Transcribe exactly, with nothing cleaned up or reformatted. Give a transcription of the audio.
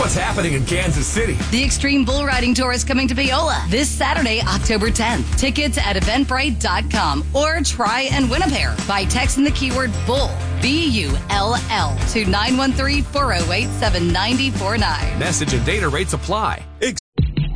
what's happening in Kansas City. The Extreme Bull Riding Tour is coming to Paola this Saturday, October tenth. Tickets at eventbrite dot com or try and win a pair by texting the keyword BULL, B U L L, to nine one three, four oh eight, seven nine four nine. Message and data rates apply.